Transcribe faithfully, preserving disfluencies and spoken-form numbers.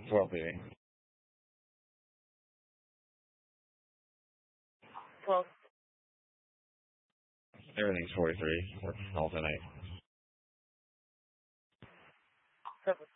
twelve P D. twelve. Everything's forty-three. We're all tonight.